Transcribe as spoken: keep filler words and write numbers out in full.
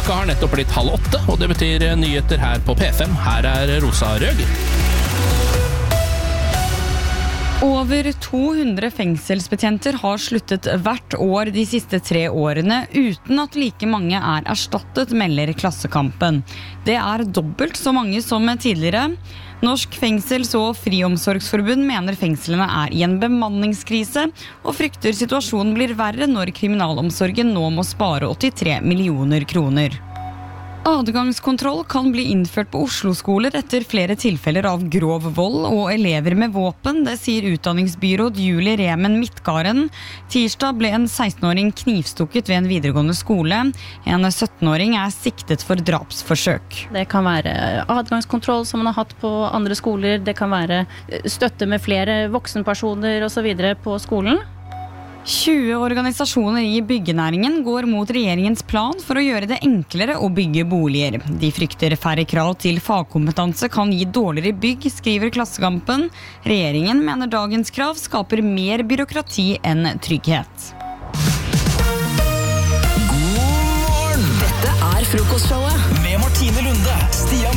Klokka har nettopp blitt halv åtte, og det betyr nyheter her på P fem. Her er Rosa Røg. Over to hundre fengselsbetjenter har sluttet hvert år de siste tre årene uten at like mange er erstattet, melder Klassekampen. Det er dobbelt så mange som tidligere. Norsk fengsels- og friomsorgsforbund mener fengslene er i en bemanningskrise og frykter situasjonen blir verre når kriminalomsorgen nå må spare åttitre millioner kroner. Adgangskontroll kan bli innført på Oslo-skoler etter flere tilfeller av grov vold og elever med våpen, det sier utdanningsbyråd Julie Remen Midtgaren. Tirsdag ble en seksten-åring knivstukket ved en videregående skole. En sytten-åring er siktet for drapsforsøk. Det kan være adgangskontroll som man har hatt på andre skoler, det kan være støtte med flere voksenpersoner og så videre på skolen. tjue organisasjoner i byggenæringen går mot regjeringens plan for å gjøre det enklere å bygge boliger. De frykter færre krav til fagkompetanse kan gi dårligere bygg, skriver Klassekampen. Regjeringen mener dagens krav skaper mer byråkrati enn trygghet. God morgen! Dette er frokostshowet